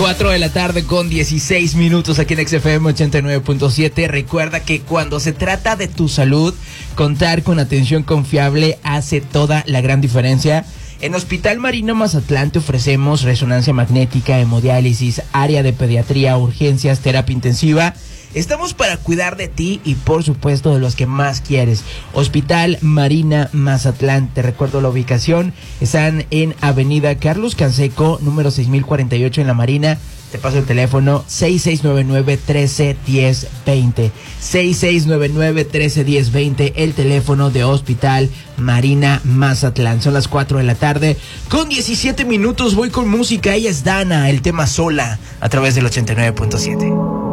4 de la tarde con 16 minutos aquí en XFM 89.7. Recuerda que cuando se trata de tu salud, contar con atención confiable hace toda la gran diferencia. En Hospital Marina Mazatlán te ofrecemos resonancia magnética, hemodiálisis, área de pediatría, urgencias, terapia intensiva. Estamos para cuidar de ti y por supuesto de los que más quieres. Hospital Marina Mazatlán, te recuerdo la ubicación. Están en Avenida Carlos Canseco, número 6048 en La Marina. Te paso el teléfono 6699-131020. 6699-131020, el teléfono de Hospital Marina Mazatlán. Son las 4 de la tarde con 17 minutos. Voy con música. Ella es Dana, el tema Sola, a través del 89.7.